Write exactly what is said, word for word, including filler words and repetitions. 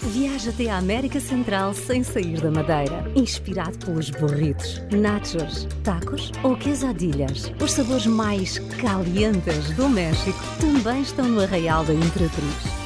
Viaja até a América Central sem sair da Madeira. Inspirado pelos burritos, nachos, tacos ou quesadillas. Os sabores mais calientes do México também estão no Arraial da Imperatriz.